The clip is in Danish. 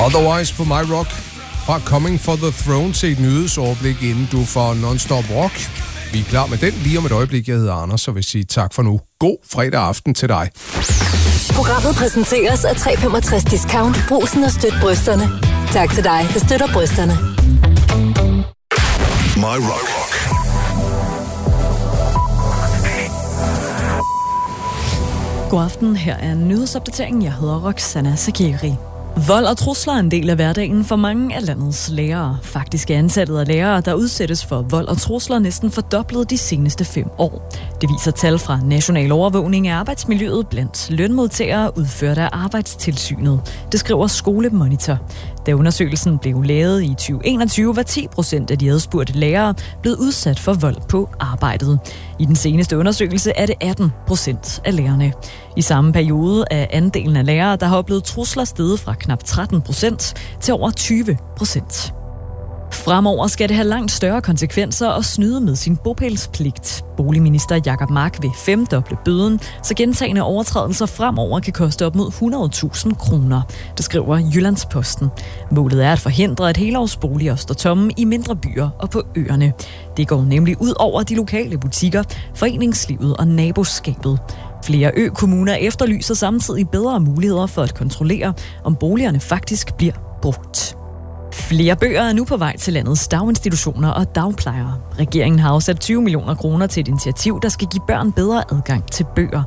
Otherwise på My Rock. Fra Coming for the Throne til et nyhedsoverblik, inden du får Non-Stop Rock. Vi er klar med den lige om et øjeblik. Jeg hedder Anders, og vil sige tak for nu. God fredag aften til dig. Programmet præsenteres af 365 Discount. Brugsen og støt brysterne. Tak til dig, der støtter brysterne. My Rock. God aften, her er nyhedsopdateringen. Jeg hedder Roxana Sakiri. Vold og trusler er en del af hverdagen for mange af landets lærere. Faktisk er antallet af lærere, der udsættes for vold og trusler, næsten fordoblet de seneste 5 år. Det viser tal fra National Overvågning af arbejdsmiljøet blandt lønmodtagere udført af Arbejdstilsynet. Det skriver Skolemonitor. Da undersøgelsen blev lavet i 2021, var 10% af de adspurgte lærere blevet udsat for vold på arbejdet. I den seneste undersøgelse er det 18% af lærerne. I samme periode er andelen af lærere, der har oplevet trusler, steget fra knap 13% til over 20%. Fremover skal det have langt større konsekvenser at snyde med sin bopælspligt. Boligminister Jacob Mark vil femdoble bøden, så gentagne overtrædelser fremover kan koste op mod 100.000 kroner. Det skriver Jyllandsposten. Målet er at forhindre, at helårsboliger står tomme i mindre byer og på øerne. Det går nemlig ud over de lokale butikker, foreningslivet og naboskabet. Flere økommuner efterlyser samtidig bedre muligheder for at kontrollere, om boligerne faktisk bliver brugt. Flere bøger er nu på vej til landets daginstitutioner og dagplejere. Regeringen har afsat 20 millioner kroner til et initiativ, der skal give børn bedre adgang til bøger.